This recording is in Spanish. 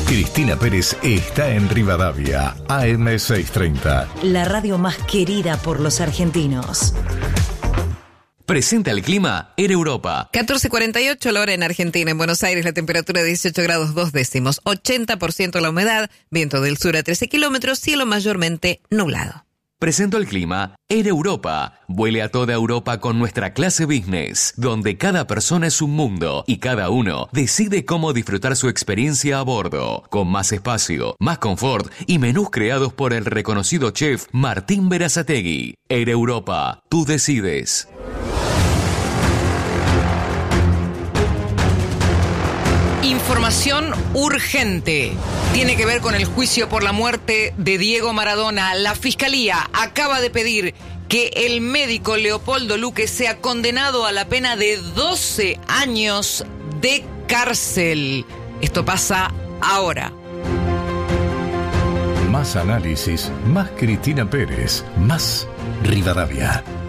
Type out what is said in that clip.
Cristina Pérez está en Rivadavia, AM630. La radio más querida por los argentinos. Presenta el clima en Europa. 14:48 la hora en Argentina. En Buenos Aires la temperatura de 18 grados 2 décimos. 80% la humedad. Viento del sur a 13 kilómetros. Cielo mayormente nublado. Presento el clima en Europa. Vuele a toda Europa con nuestra clase business, donde cada persona es un mundo y cada uno decide cómo disfrutar su experiencia a bordo, con más espacio, más confort y menús creados por el reconocido chef Martín Berazategui. Air Europa, tú decides. Información urgente. Tiene que ver con el juicio por la muerte de Diego Maradona. La Fiscalía acaba de pedir que el médico Leopoldo Luque sea condenado a la pena de 12 años de cárcel. Esto pasa ahora. Más análisis, más Cristina Pérez, más Rivadavia.